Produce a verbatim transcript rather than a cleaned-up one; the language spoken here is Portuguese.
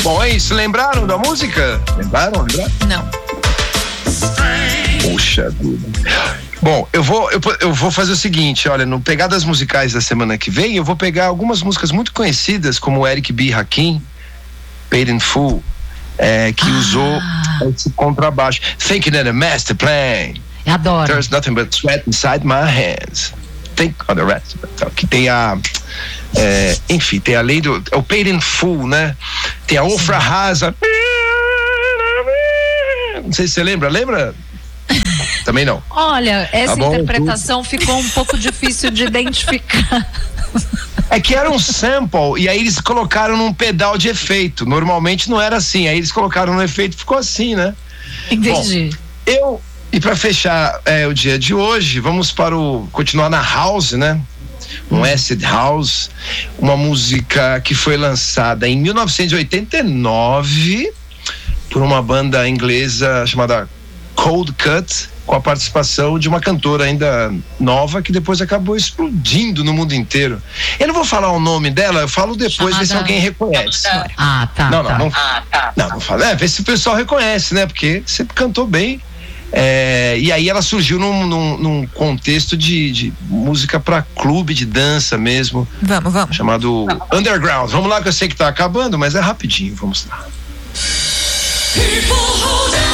Bom, é isso. Lembraram da música? Lembraram? Lembraram? Não. Puxa vida. Bom, eu vou, eu, eu vou fazer o seguinte, olha, no Pegadas Musicais da semana que vem, eu vou pegar algumas músicas muito conhecidas, como o Eric B. Rakim, Paid in Full, é, que ah. usou esse contrabaixo. Thinking of a Master Plan. Eu adoro. There's nothing but sweat inside my hands. Think on the rest. Que tem a... É, enfim, tem além do... É o Paid in Full, né? Tem a Ofra Haza. Não sei se você lembra, lembra? Também não. Olha, essa tá interpretação bom, ficou um pouco difícil de identificar. É que era um sample e aí eles colocaram num pedal de efeito. Normalmente não era assim. Aí eles colocaram no efeito e ficou assim, né? Entendi. Bom, eu, e pra fechar é, o dia de hoje, vamos para o. Continuar na House, né? Um hum. Acid House. Uma música que foi lançada em mil novecentos e oitenta e nove por uma banda inglesa chamada Cold Cut, com a participação de uma cantora ainda nova que depois acabou explodindo no mundo inteiro. Eu não vou falar o nome dela, eu falo depois, ver se alguém reconhece. Ah, tá. Não, não, tá. não. Ah, tá. Não, não fala. É, ver se o pessoal reconhece, né? Porque sempre cantou bem. É, e aí ela surgiu num, num, num contexto de, de música pra clube de dança mesmo. Vamos, vamos. Chamado vamos. Underground. Vamos lá, que eu sei que tá acabando, mas é rapidinho, vamos lá. People hold on.